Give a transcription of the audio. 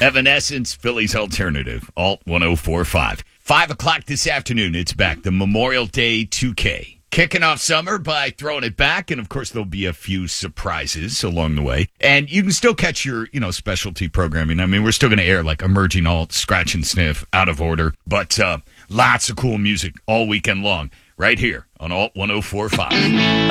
Evanescence, Philly's alternative, Alt 1045. 5 o'clock this afternoon, it's back, the Memorial Day 2K. Kicking off summer by throwing it back, and of course there'll be a few surprises along the way. And you can still catch your, specialty programming. I mean, we're still going to air like Emerging Alt, Scratch and Sniff, Out of Order, but lots of cool music all weekend long right here on Alt 1045.